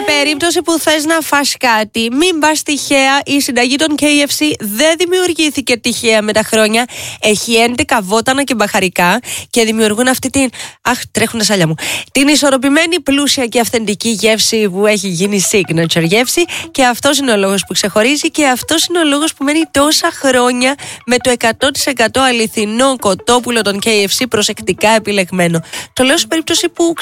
Σε περίπτωση που θες να φας κάτι, μην πας τυχαία. Η συνταγή των KFC δεν δημιουργήθηκε τυχαία με τα χρόνια. Έχει 11 βότανα και μπαχαρικά και δημιουργούν αυτή την. Αχ, τρέχουν τα σάλια μου. Την ισορροπημένη, πλούσια και αυθεντική γεύση που έχει γίνει signature γεύση. Και αυτός είναι ο λόγος που ξεχωρίζει και αυτός είναι ο λόγος που μένει τόσα χρόνια με το 100% αληθινό κοτόπουλο των KFC προσεκτικά επιλεγμένο. Το λέω σε περίπτωση που